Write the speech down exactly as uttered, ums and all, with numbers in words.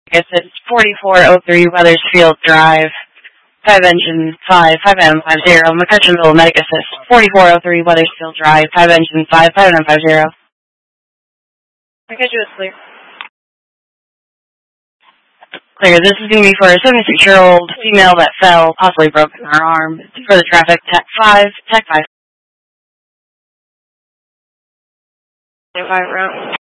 Yes, it's forty-four oh three Weathersfield Drive, five engine five, five M five zero, McCutcheonville Medic Assist, forty-four oh three Weathersfield Drive, five engine five, five M five zero. I got you, it's clear. Clear, this is going to be for a seventy-six-year-old female that fell, possibly broken her arm. For the traffic, Tech five, Tech five. five route.